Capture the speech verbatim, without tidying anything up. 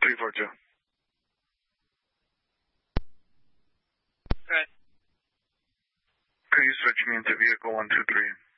three four two. Right. Can you switch me into vehicle one two three?